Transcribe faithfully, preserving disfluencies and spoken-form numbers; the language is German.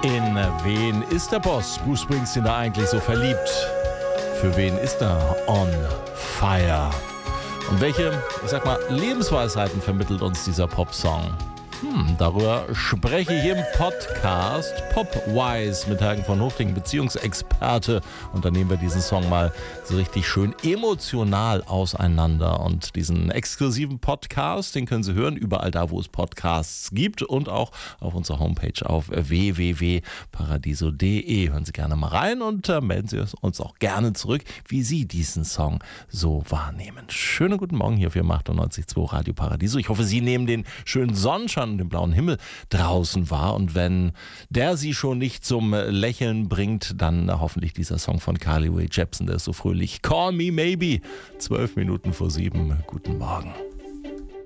In wen ist der Boss Bruce Springsteen da eigentlich so verliebt? Für wen ist er on fire? Und welche, ich sag mal, Lebensweisheiten vermittelt uns dieser Popsong? Hm, darüber spreche ich im Podcast Popwise mit Hagen von Hochding, Beziehungsexperte. Und dann nehmen wir diesen Song mal so richtig schön emotional auseinander. Und diesen exklusiven Podcast, den können Sie hören überall da, wo es Podcasts gibt und auch auf unserer Homepage auf w w w punkt paradiso punkt d e. Hören Sie gerne mal rein und äh, melden Sie uns auch gerne zurück, wie Sie diesen Song so wahrnehmen. Schönen guten Morgen hier für achtundneunzig Komma zwei Radio Paradiso. Ich hoffe, Sie nehmen den schönen Sonnenschein und den blauen Himmel draußen wahr. Und wenn der Sie schon nicht zum Lächeln bringt, dann hoffentlich dieser Song von Carly Rae Jepsen, der ist so fröhlich. Call Me Maybe. Zwölf Minuten vor sieben. Guten Morgen.